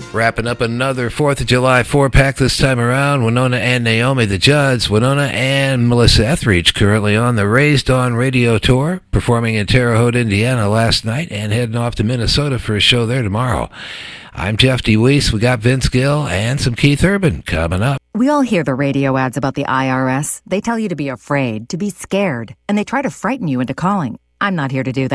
Wrapping up another 4th of July 4-pack this time around. Winona and Naomi the Judds. Winona and Melissa Etheridge currently on the Raised On Radio Tour, performing in Terre Haute, Indiana last night and heading off to Minnesota for a show there tomorrow. I'm Jeff DeWeese. We got Vince Gill and some Keith Urban coming up. We all hear the radio ads about the IRS. They tell you to be afraid, to be scared, and they try to frighten you into calling. I'm not here to do that.